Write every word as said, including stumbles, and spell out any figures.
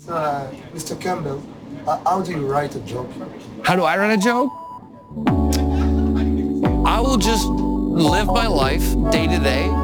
So, uh, Mister Campbell, uh, how do you write a joke? How do I write a joke? I will just live my life day to day